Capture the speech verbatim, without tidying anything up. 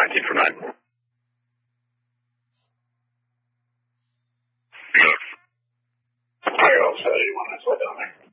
nineteen for nine. Yes. I also you want to slow down there.